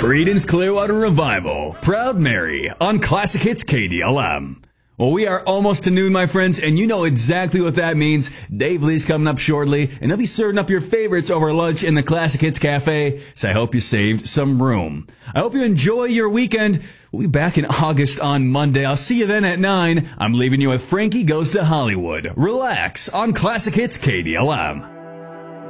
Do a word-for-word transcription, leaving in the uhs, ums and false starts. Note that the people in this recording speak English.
Creedence Clearwater Revival, Proud Mary on Classic Hits K D L M. Well, we are almost to noon, my friends, and you know exactly what that means. Dave Lee's coming up shortly, and he'll be serving up your favorites over lunch in the Classic Hits Cafe, so I hope you saved some room. I hope you enjoy your weekend. We'll be back in August on Monday. I'll see you then at nine. I'm leaving you with Frankie Goes to Hollywood. Relax on Classic Hits K D L M.